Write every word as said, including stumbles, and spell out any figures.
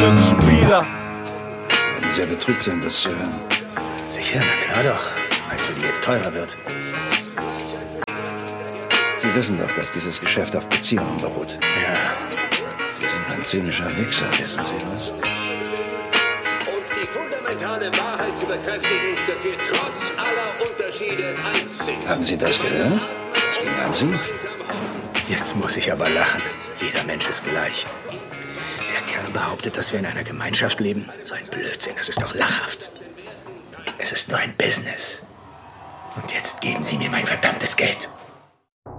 Glücksspieler. Werden sehr betrübt sein, das zu hören. Sicher, na klar doch. Weißt du, die jetzt teurer wird. Sie wissen doch, dass dieses Geschäft auf Beziehungen beruht. Ja. Sie sind ein zynischer Wichser, wissen Sie das? Und die fundamentale Wahrheit zu bekräftigen, dass wir trotz aller Unterschiede eins sind. Haben Sie das gehört? Das ging an Sie. Jetzt muss ich aber lachen. Jeder Mensch ist gleich. Der Kerl behauptet, dass wir in einer Gemeinschaft leben. So ein Blödsinn, das ist doch lachhaft. Es ist nur ein Business. Und jetzt geben Sie mir mein verdammtes Geld.